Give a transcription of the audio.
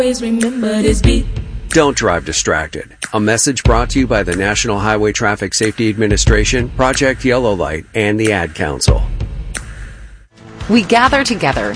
Always remember this beat. Don't drive distracted. A message brought to you by the National Highway Traffic Safety Administration, Project Yellow Light, and the Ad Council. We gather together